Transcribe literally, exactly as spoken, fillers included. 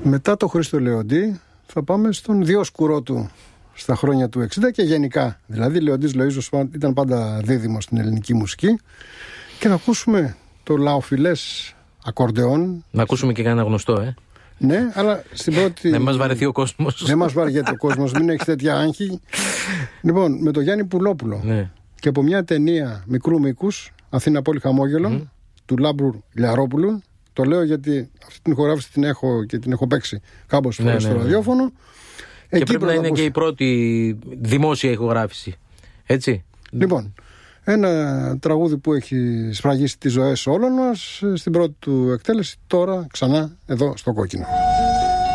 Μετά το Χρήστο Λεοντή θα πάμε στον Διόσκουρό του στα χρόνια του εξήντα και γενικά. Δηλαδή Λεοντής Λοΐζος ήταν πάντα δίδυμος στην ελληνική μουσική. Και να ακούσουμε το λαοφιλές ακορντεόν. Να ακούσουμε και κανένα γνωστό, ε. Ναι, αλλά στην πρώτη. Δεν μας βαρεθεί ο κόσμος. Δεν μας βαριέται ο κόσμος, μην έχει τέτοια άγχη. Λοιπόν, με τον Γιάννη Πουλόπουλο. Ναι. Και από μια ταινία μικρού μήκους, Αθήνα Πόλη Χαμόγελο, mm. του Λάμπρου Λιαρόπουλου. Το λέω γιατί αυτή την ηχογράφηση την έχω και την έχω παίξει κάμπος φορές ναι, στο ναι, ραδιόφωνο. Και εκεί πρέπει να είναι και η πρώτη δημόσια ηχογράφηση. Έτσι. Λοιπόν, ένα τραγούδι που έχει σφραγίσει τις ζωές όλων μας στην πρώτη του εκτέλεση, τώρα ξανά εδώ στο Κόκκινο.